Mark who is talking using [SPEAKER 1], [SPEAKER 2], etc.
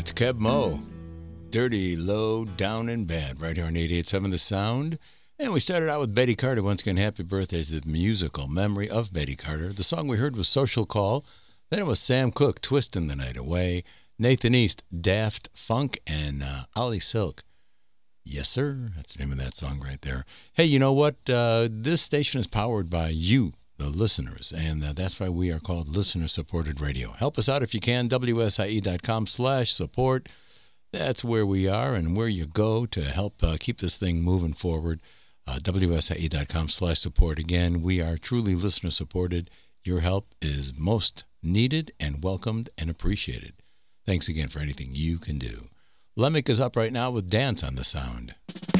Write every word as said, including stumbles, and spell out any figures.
[SPEAKER 1] That's Keb Mo. Dirty, Low, Down, and Bad, right here on eighty-eight point seven The Sound. And we started out with Betty Carter. Once again, happy birthday to the musical memory of Betty Carter. The song we heard was Social Call. Then it was Sam Cooke, Twisting the Night Away. Nathan East, Daft Funk, and uh, Ollie Silk. Yes, sir. That's the name of that song right there. Hey, you know what? Uh, this station is powered by you, the listeners, and uh, that's why we are called Listener-Supported Radio. Help us out if you can, W S I E dot com slash support. That's where we are and where you go to help uh, keep this thing moving forward. Uh, W S I E dot com slash support. Again, we are truly listener-supported. Your help is most needed and welcomed and appreciated. Thanks again for anything you can do. Lemick is up right now with Dance on the Sound.